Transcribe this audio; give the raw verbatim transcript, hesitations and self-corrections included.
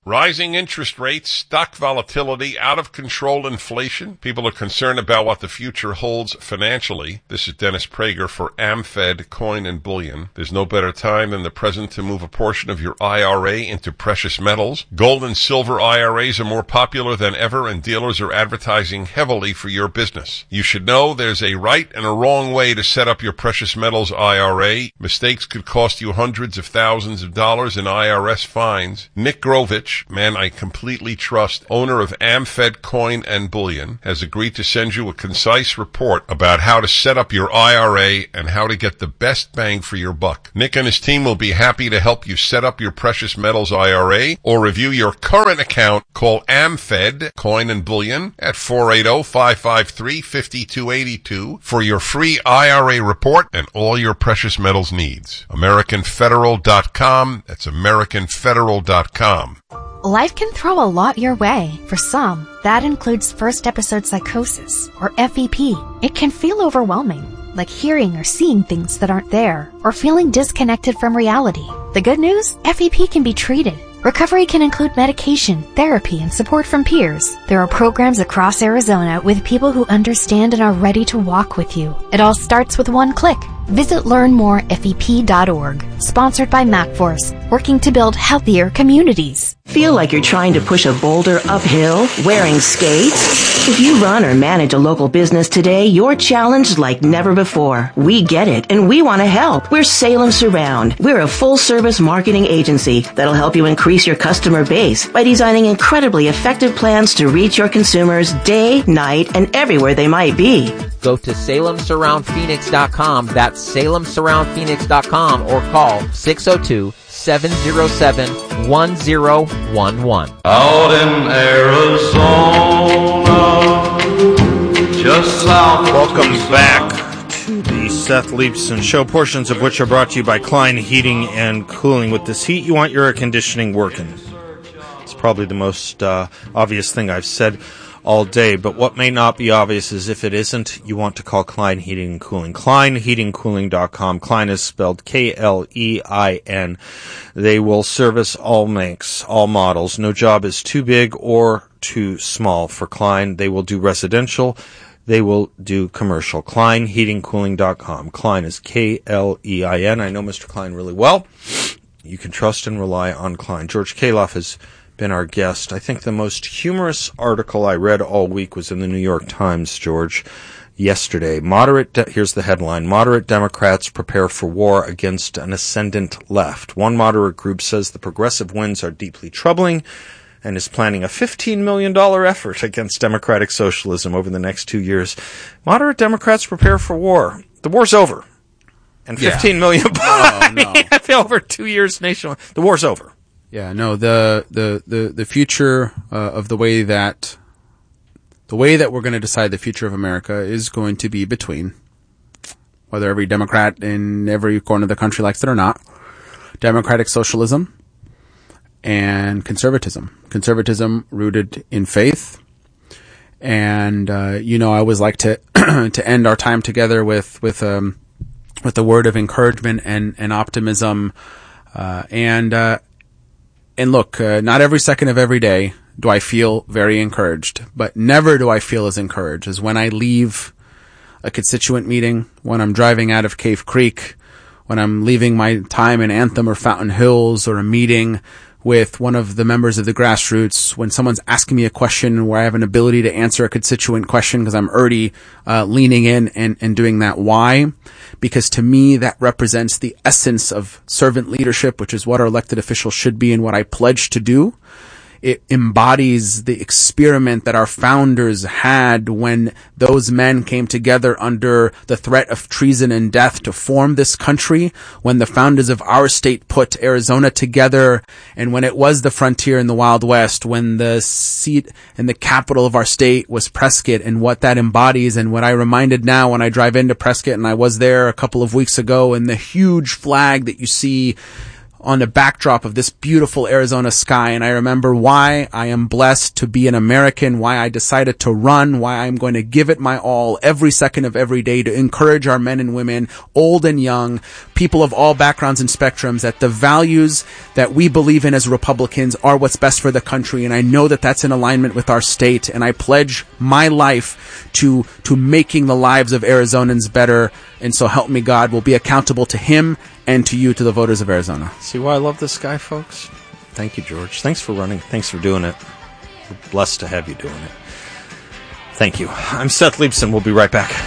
Rising interest rates, stock volatility, out-of-control inflation. People are concerned about what the future holds financially. This is Dennis Prager for AmFed Coin and Bullion. There's no better time than the present to move a portion of your I R A into precious metals. Gold and silver I R As are more popular than ever, and dealers are advertising heavily for your business. You should know there's a right and a wrong way to set up your precious metals I R A. Mistakes could cost you hundreds of thousands of dollars in I R S fines. Nick Grovich, man I completely trust, owner of AmFed Coin and Bullion, has agreed to send you a concise report about how to set up your I R A and how to get the best bang for your buck. Nick and his team will be happy to help you set up your precious metals I R A or review your current account. Call AmFed Coin and Bullion at four eight zero, five five three, five two eight two for your free I R A report and all your precious metals needs. American Federal dot com. That's American Federal dot com. Life can throw a lot your way. For some, that includes first episode psychosis, or F E P. It can feel overwhelming, like hearing or seeing things that aren't there, or feeling disconnected from reality. The good news? F E P can be treated. Recovery can include medication, therapy, and support from peers. There are programs across Arizona with people who understand and are ready to walk with you. It all starts with one click. Visit learn more F E P dot org. Sponsored by MacForce, working to build healthier communities. Feel like you're trying to push a boulder uphill wearing skates? If you run or manage a local business today, you're challenged like never before. We get it, and we want to help. We're Salem Surround. We're a full-service marketing agency that'll help you increase your customer base by designing incredibly effective plans to reach your consumers day, night, and everywhere they might be. Go to Salem Surround Phoenix dot com. That's Salem Surround Phoenix dot com or call six oh two, seven oh seven, one oh one one. Out in Arizona, just south. Welcome back to the Seth Leibson Show, portions of which are brought to you by Klein Heating and Cooling. With this heat, you want your air conditioning working. It's probably the most uh, obvious thing I've said all day, but what may not be obvious is if it isn't, you want to call Klein Heating and Cooling. Klein Heating Cooling dot com. Klein is spelled K L E I N. They will service all makes, all models. No job is too big or too small for Klein. They will do residential. They will do commercial. Klein Heating Cooling dot com. Klein is K L E I N. I know Mister Klein really well. You can trust and rely on Klein. George Kaloff has been our guest. I think the most humorous article I read all week was in the New York Times, George, yesterday. Moderate, de- here's the headline: Moderate Democrats prepare for war against an ascendant left. One moderate group says the progressive winds are deeply troubling and is planning a fifteen million dollars effort against democratic socialism over the next two years. Moderate Democrats prepare for war. The war's over. And fifteen yeah. million dollars oh, no. over two years nationwide. The war's over. Yeah, no, the, the, the, the future uh, of the way that the way that we're going to decide the future of America is going to be between, whether every Democrat in every corner of the country likes it or not, democratic socialism and conservatism. Conservatism rooted in faith. And, uh, you know, I always like to, to end our time together with, with, um, with a word of encouragement and, and optimism. Uh, and, uh, And look, uh, not every second of every day do I feel very encouraged, but never do I feel as encouraged as when I leave a constituent meeting, when I'm driving out of Cave Creek, when I'm leaving my time in Anthem or Fountain Hills, or a meeting with one of the members of the grassroots, when someone's asking me a question where I have an ability to answer a constituent question because I'm already uh, leaning in and, and doing that. Why? Because to me, that represents the essence of servant leadership, which is what our elected officials should be and what I pledge to do. It embodies the experiment that our founders had when those men came together under the threat of treason and death to form this country, when the founders of our state put Arizona together, and when it was the frontier in the Wild West, when the seat and the capital of our state was Prescott, and what that embodies, and what I reminded now when I drive into Prescott, and I was there a couple of weeks ago, and the huge flag that you see on the backdrop of this beautiful Arizona sky, and I remember why I am blessed to be an American, why I decided to run, why I'm going to give it my all every second of every day to encourage our men and women, old and young, people of all backgrounds and spectrums, that the values that we believe in as Republicans are what's best for the country, and I know that that's in alignment with our state, and I pledge my life to to making the lives of Arizonans better, and so help me God, will be accountable to him and to you, to the voters of Arizona. See why I love this guy, folks? Thank you, George. Thanks for running. Thanks for doing it. We're blessed to have you doing it. Thank you. I'm Seth Leibson. We'll be right back.